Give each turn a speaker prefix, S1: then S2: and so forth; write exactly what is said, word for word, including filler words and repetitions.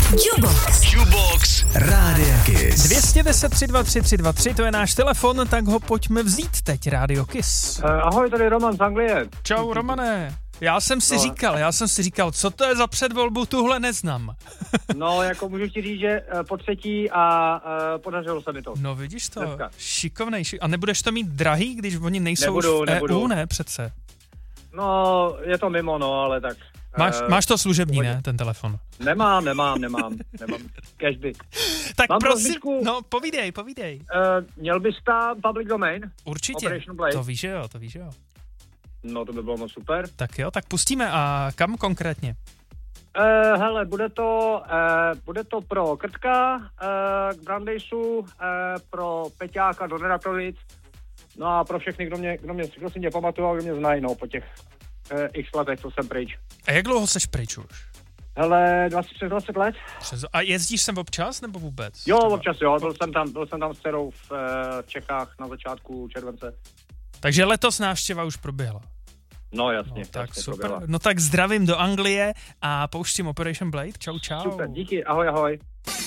S1: Jubox. Jubox Rádia Kiss.
S2: dvě stě deset tři dva tři tři dva tři, to je náš telefon, tak ho pojďme vzít teď, Rádio Kiss.
S3: Uh, ahoj, tady Roman z Anglie.
S2: Čau, Romane. Já jsem si
S3: no.
S2: říkal, já jsem si říkal, co to je za předvolbu, tuhle neznám.
S3: No, jako můžu ti říct, že uh, po třetí a uh, podařilo se mi to.
S2: No vidíš to,
S3: Dneska.
S2: šikovnej, šik... A nebudeš to mít drahý, když oni nejsou
S3: nebudu,
S2: v
S3: nebudu.
S2: E U, ne přece?
S3: No, je to mimo, no, ale tak.
S2: Máš,
S3: uh,
S2: máš to služební, ne, ten telefon?
S3: Nemám, nemám, nemám, nemám. Cashby.
S2: Tak
S3: Mám
S2: prosím,
S3: rozlišku,
S2: no povídej, povídej.
S3: Uh, měl bys tam public domain?
S2: Určitě,
S3: Operation Blade.
S2: to víš, že jo, to víš, že jo.
S3: No, to by bylo moc super.
S2: Tak jo, tak pustíme, a kam konkrétně?
S3: Uh, hele, bude to, uh, bude to pro Krtka, uh, k Brandejsu, uh, pro Peťáka do Neratovic, no a pro všechny, kdo mě, kdo mě, kdo si mě pamatují, kdo mě znají, no, po těch uh, x letech, co jsem pryč.
S2: A jak dlouho seš pryč už?
S3: Hele, dvacet, přes dvacet let.
S2: Přes... A jezdíš sem občas, nebo vůbec?
S3: Jo, občas jo, byl jsem tam, byl jsem tam s dcerou v, uh, v Čechách na začátku července.
S2: Takže letos návštěva už proběhla.
S3: No jasně.
S2: No, tak
S3: jasně,
S2: super.
S3: proběhla.
S2: No tak zdravím do Anglie a pouštím Operation Blade. Čau, čau.
S3: Super, díky, ahoj, ahoj.